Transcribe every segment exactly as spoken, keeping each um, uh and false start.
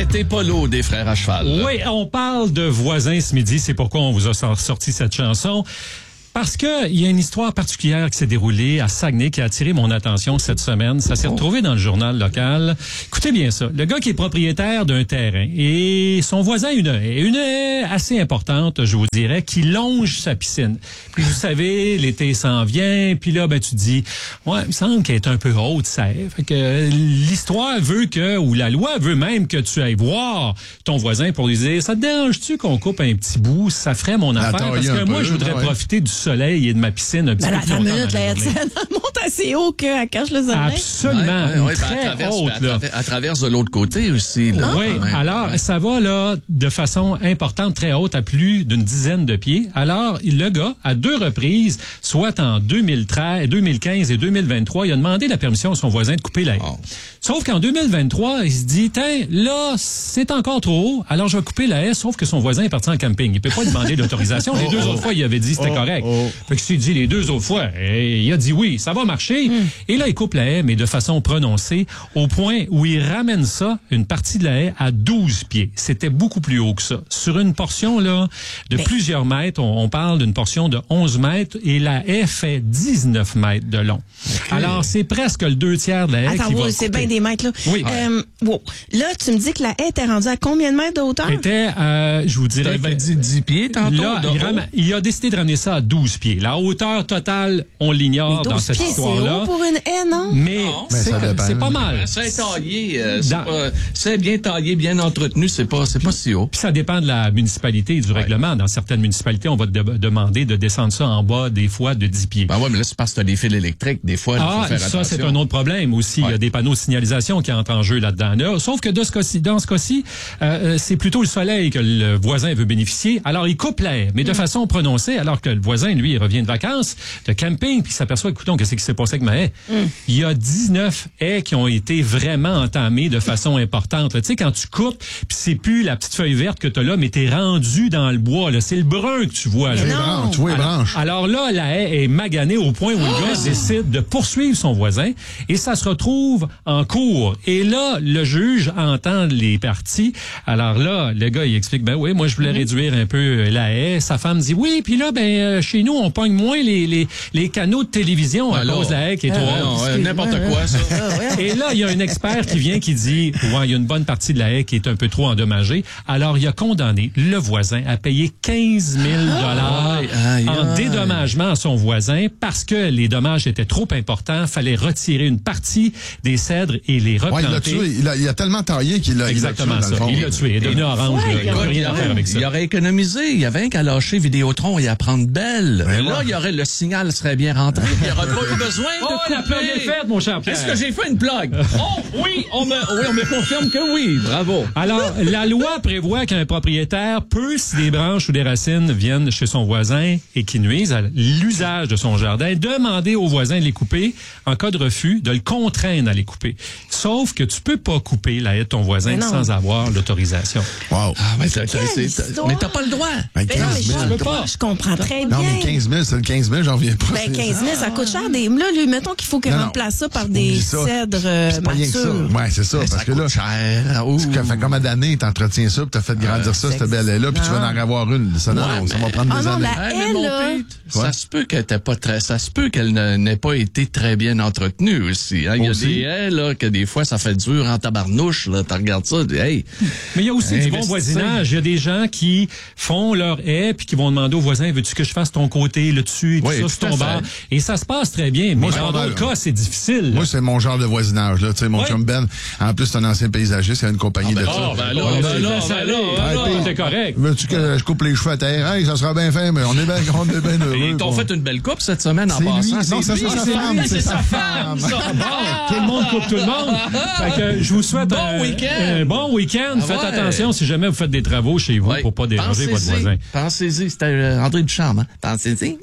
Arrêtez pas l'eau des frères à cheval. Là. Oui, on parle de voisins ce midi. C'est pourquoi on vous a sorti cette chanson. Parce que il y a une histoire particulière qui s'est déroulée à Saguenay qui a attiré mon attention cette semaine. Ça s'est retrouvé dans le journal local. Écoutez bien ça. Le gars qui est propriétaire d'un terrain et son voisin a une haie, une haie assez importante, je vous dirais, qui longe sa piscine. Puis vous savez, l'été s'en vient, puis là, ben tu te dis, ouais, il me semble qu'elle est un peu haute, ça haie. Fait que l'histoire veut que, ou la loi veut même que tu ailles voir ton voisin pour lui dire, ça te dérange-tu qu'on coupe un petit bout? Ça ferait mon affaire. Attends, Parce que moi, peu, je voudrais ouais. profiter du soleil et de ma piscine un petit Ben, peu plus la longtemps minute, dans la là, journée. elle monte assez haut qu'elle cache le soleil. Absolument. Ouais, ouais, ouais, très ben, à travers, haute, à, là. travers, à travers de l'autre côté aussi. Là. Oui, Ouais, alors ouais. ça va là de façon importante, très haute, à plus d'une dizaine de pieds. Alors, le gars, à deux reprises, soit en deux mille treize, deux mille quinze et deux mille vingt-trois, il a demandé la permission à son voisin de couper la haie. Oh. Sauf qu'en deux mille vingt-trois, il se dit, tiens, là, c'est encore trop haut, alors je vais couper la haie, sauf que son voisin est parti en camping. Il peut pas demander l'autorisation. Les Oh, deux oh. autres fois, il avait dit c'était Oh, correct. oh. Fait que s'il dit les deux autres fois, et il a dit oui, ça va marcher. Mm. Et là, il coupe la haie, mais de façon prononcée, au point où il ramène ça, une partie de la haie, à douze pieds. C'était beaucoup plus haut que ça. Sur une portion là de Mais... plusieurs mètres, on, on parle d'une portion de onze mètres, et la haie fait dix-neuf mètres de long. Okay. Alors, c'est presque le deux tiers de la haie Attends, qui va oui, c'est couper. bien des mètres, là. Oui. Euh, wow. Là, tu me dis que la haie était rendue à combien de mètres de hauteur? Était, euh, je vous dirais... T'avais dit dix pieds tantôt. Là, de il, haut. ram- il a décidé de ramener ça à douze pieds. La hauteur totale, on l'ignore Mais dans douze cette pieds, c'est histoire-là. haut pour une haie, non? Mais Non. Mais c'est, ça dépend. c'est pas mal. C'est taillé, euh, c'est, Dans- pas, c'est bien taillé, bien entretenu, c'est pas, c'est pas si haut. Puis ça dépend de la municipalité et du règlement. Dans certaines municipalités, on va te de- demander de descendre ça en bas, des fois, de dix pieds. Ben ouais, mais là, c'est parce que t'as des fils électriques, des fois, il Ah, faut faire ça, attention. c'est un autre problème aussi. Ouais. Il y a des panneaux de signalisation qui entrent en jeu là-dedans. Là, sauf que de ce cas-ci, dans ce cas-ci, euh, c'est plutôt le soleil que le voisin veut bénéficier. Alors, il coupe l'air, mais de Mm. façon prononcée, alors que le voisin, lui, il revient de vacances, de camping, puis il s'aperçoit, écoutons, qu'est-ce qui s'est passé avec ma haie? Mm. Il y a dix-neuf haies qui ont été vraiment entamées de façon importante. là. Tu sais, quand tu coupes, puis c'est plus la petite feuille verte que tu as là, mais t'es rendu dans le bois. Là. C'est le brun que tu vois. Là. Mais Les non. branches, tu vois les branches. Alors là, la haie est maganée au point où le gars décide de poursuivre son voisin et ça se retrouve en cours. Et là, le juge entend les parties. Alors là, le gars, il explique, ben oui, moi, je voulais réduire un peu la haie. Sa femme dit, oui, puis là, ben euh, chez nous, on pogne moins les, les, les canaux de télévision à Alors, cause de la haie qui est trop Ouais, haute. non, ouais, n'importe quoi, ça. Et là, il y a un expert qui vient qui dit, ouais, il y a une bonne partie de la haie qui est un peu trop endommagée. Alors, il a condamné le voisin à payer quinze mille dollars Aïe, aïe, en aïe. dédommagement à son voisin parce que les dommages étaient trop importants. Fallait retirer une partie des cèdres et les Ouais, il l'a replanter. tué. Il a, il a tellement taillé qu'il l'a, il l'a tué, Exactement dans le ça. fond. Il l'a tué. Il est devenu orange. Ouais, là. Il n'y a il rien à faire avec ça. Il aurait économisé. Il y avait un qu'à lâcher Vidéotron et à prendre Belle. Ben là, ouais. il y aurait le signal serait bien rentré. Il n'y aurait pas eu besoin de Oh, la plug est couper. faite, mon cher Pierre. Est-ce que j'ai fait une blague? Oh, oui, on me, oui, on me confirme que oui. Bravo. Alors, la loi prévoit qu'un propriétaire peut, si des branches ou des racines viennent chez son voisin et qui nuisent à l'usage de son jardin, demander au voisin de les couper. En cas de refus, de le contraindre à les couper. Sauf que tu peux pas couper la haie de ton voisin Mais non. sans avoir l'autorisation. Wow. Ah, mais t'as, t'as- Quelle c'est- histoire. mais t'as pas le droit. Ben, Ben non, mais quinze mille. je, peux pas. je comprends très bien. Non, mais quinze mille, c'est le quinze mille, j'en reviens pas. Ben, C'est- quinze mille, ça coûte cher. Des... Là, lui, mettons qu'il faut qu'il Non, non. remplace ça par des Oublie ça. cèdres euh, C'est pas rien que ça. matures. Ouais, c'est ça. Mais Parce ça que là, coûte cher. Ouh. ça fait combien d'années t'entretiens ça, puis t'as fait grandir ça, c'est cette belle haie-là, puis tu vas non. en avoir une. Ça, non, Ouais, non, ça mais- va prendre Ah des non, années. la- Hey, mais Elle, mon là. Pete, Ouais. ça se peut qu'elle était pas très, ça se peut qu'elle ne- n'ait pas été très bien entretenue aussi. hein. Il y a Aussi. des haies, là, que des fois, ça fait dur en tabarnouche, là. Tu regardes ça, tu dis, hey. Mais il y a aussi du bon Investissez. voisinage. Il y a des gens qui font leur haie puis qui vont demander au voisin, veux-tu que je fasse ton côté, le dessus et tout Oui, ça tout sur à ton fait. bar. Et ça se passe très bien. Mais Moi, dans c'est pas d'autres mal. cas, c'est difficile. Moi, c'est mon genre de voisinage, là. Tu sais, mon Ouais. chum Ben, en plus, c'est un ancien paysagiste, il a une compagnie de ça. Ah, ben là, Ouais, ben c'est là, ça, ben là, allez. ben là. Ouais, c'est correct. Veux-tu que je coupe les cheveux à terre? Hey, ça sera bien fait, mais on est bien, on est bien heureux. Ils t'ont quoi. fait une belle coupe cette semaine en C'est lui. passant. Non, ça, c'est lui, sa femme, lui, c'est sa femme. femme. ça. Bon, tout le monde coupe tout le monde. Fait que je vous souhaite Bon un, week-end. un bon week-end. Ah Faites ouais. attention si jamais vous faites des travaux chez vous Ouais. pour pas déranger votre Pensez-y. voisin. Pensez-y, c'était euh, André Ducharme, hein? Pensez-y.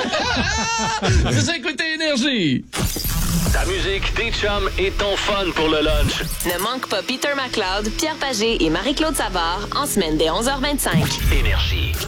Vous écoutez Énergie. Ta musique, tes chums et ton fun pour le lunch. Ne manque pas Peter McLeod, Pierre Pagé et Marie-Claude Savard en semaine dès onze heures vingt-cinq. Énergie.